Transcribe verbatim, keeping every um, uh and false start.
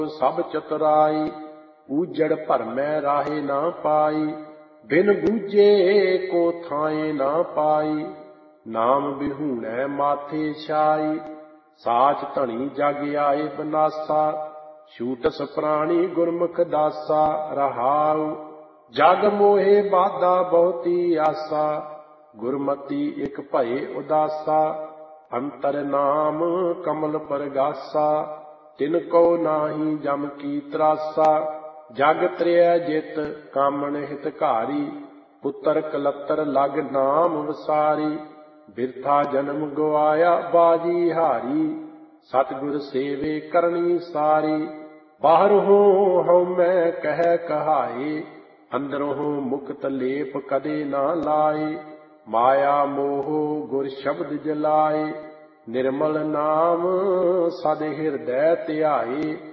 सब चतुराई, ऊजड़ भरमै राहे ना पाई, बिन बूझे को थाए ना पाई, नाम बिहूणै माथे छाई, साच धनी जग आए बनासा, छूटस प्राणी गुरमुख दासा। रहाउ जग मोहे बाधा बहुती आसा, गुरमति एक भये उदासा, अंतर नाम कमल परगासा, तिनको नाही जम की त्रासा। जग त्रिय जित कामन हितकारी, पुत्र कलतर लग नाम विसारी, बिरथा जन्म गवाया बाजी हारी, सतगुर सेवे करनी सारी। बाहरों हऊँ मैं कह कहाए, अंदरों मुक्त लेप कदे ना लाए, माया मोह गुर शब्द जलाए, निर्मल नाम सद हृदय ध्याए।